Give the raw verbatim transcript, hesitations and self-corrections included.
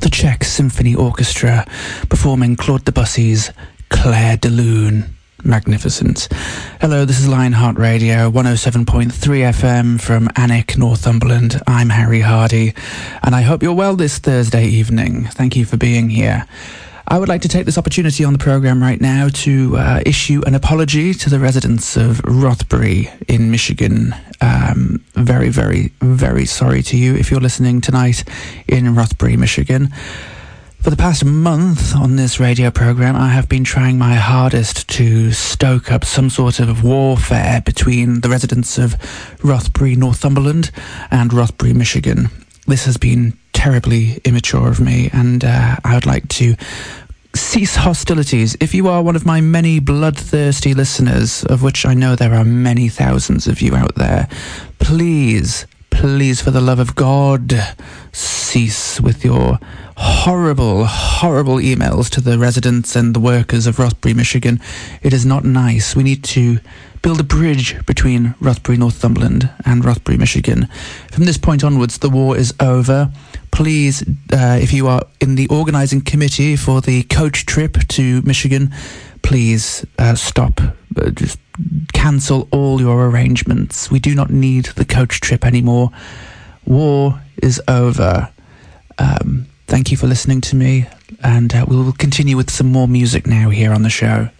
the Czech Symphony Orchestra performing Claude Debussy's Clair de Lune. Magnificent. Hello, this is Lionheart Radio, one oh seven point three F M from Alnwick, Northumberland. I'm Harry Hardy, and I hope you're well this Thursday evening. Thank you for being here. I would like to take this opportunity on the programme right now to uh, issue an apology to the residents of Rothbury in Michigan. Um, very, very, very sorry to you if you're listening tonight in Rothbury, Michigan. For the past month on this radio programme, I have been trying my hardest to stoke up some sort of warfare between the residents of Rothbury, Northumberland and Rothbury, Michigan. This has been terribly immature of me, and uh, I would like to cease hostilities. If you are one of my many bloodthirsty listeners, of which I know there are many thousands of you out there, please, please, for the love of God, cease with your horrible, horrible emails to the residents and the workers of Rothbury, Michigan. It is not nice. We need to build a bridge between Rothbury, Northumberland and Rothbury, Michigan. From this point onwards, the war is over. Please, uh, if you are in the organising committee for the coach trip to Michigan, please uh, stop. Uh, just cancel all your arrangements. We do not need the coach trip anymore. War is over. Um, thank you for listening to me, and uh, we will continue with some more music now here on the show.